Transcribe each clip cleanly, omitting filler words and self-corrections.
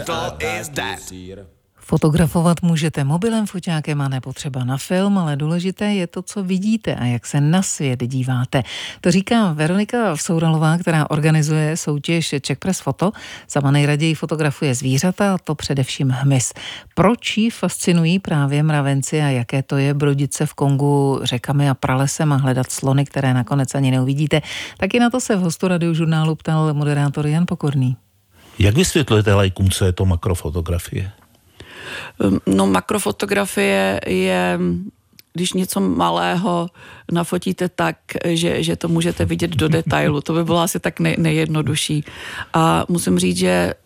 Fotografovat můžete mobilem, foťákem a nepotřeba na film, ale důležité je to, co vidíte a jak se na svět díváte. To říká Veronika Vsouralová, která organizuje soutěž Czech Press Photo. Sama nejraději fotografuje zvířata, a to především hmyz. Proč jí fascinují právě mravenci a jaké to je brodit se v Kongu řekami a pralesem a hledat slony, které nakonec ani neuvidíte? Taky na to se v hostu Radiožurnálu ptal moderátor Jan Pokorný. Jak vysvětlujete lajkům, co je to makrofotografie? No, makrofotografie je, když něco malého nafotíte tak, že to můžete vidět do detailu. To by bylo asi tak nejjednodušší. A musím říct,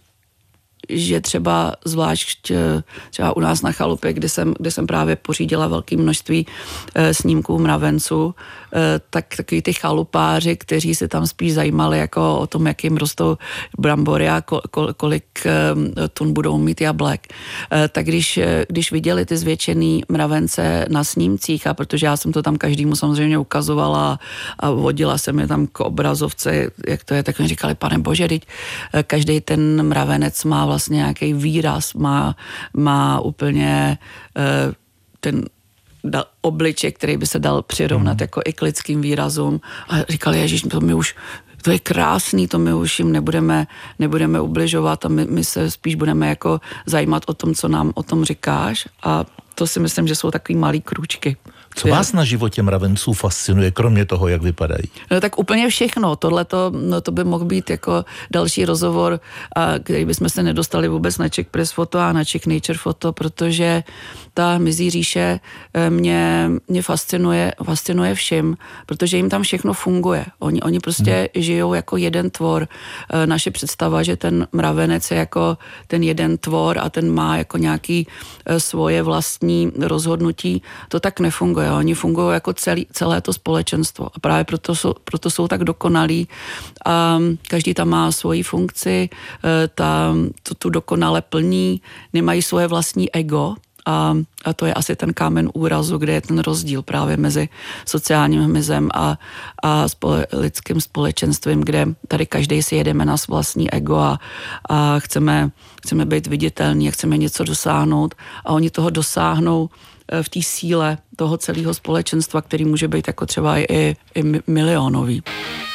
že třeba zvlášť třeba u nás na chalupě, kde jsem právě pořídila velké množství snímků mravenců, tak takový ty chalupáři, kteří se tam spíš zajímali jako o tom, jak jim rostou brambory a kolik tun budou mít jablek, tak když viděli ty zvětšený mravence na snímcích, a protože já jsem to tam každému samozřejmě ukazovala a vodila jsem je tam k obrazovce, jak to je, tak mi říkali, pane bože, teď každý ten mravenec má vlastně nějaký výraz, má úplně ten obličej, který by se dal přirovnat jako i k lidským výrazům. A říkali, ježiš, to je krásný, to my už jim nebudeme ubližovat a my se spíš budeme jako zajímat o tom, co nám o tom říkáš, a to si myslím, že jsou takový malý krůčky. Co vás na životě mravenců fascinuje, kromě toho, jak vypadají? No tak úplně všechno. Tohleto, to by mohl být jako další rozhovor, který bychom se nedostali vůbec na Czech Press Photo a na Czech Nature Photo, protože ta hmyzí říše mě fascinuje všim, protože jim tam všechno funguje. Oni prostě žijou jako jeden tvor. Naše představa, že ten mravenec je jako ten jeden tvor a ten má jako nějaký svoje vlastní rozhodnutí, to tak nefunguje. Oni fungují jako celé to společenstvo a právě proto jsou tak dokonalí a každý tam má svoji funkci, tu dokonale plní, nemají svoje vlastní ego, a to je asi ten kámen úrazu, kde je ten rozdíl právě mezi sociálním hmyzem a lidským společenstvím, kde tady každý si jedeme na vlastní ego a chceme být viditelní a chceme něco dosáhnout, a oni toho dosáhnou v té síle toho celého společenstva, který může být jako třeba i milionový.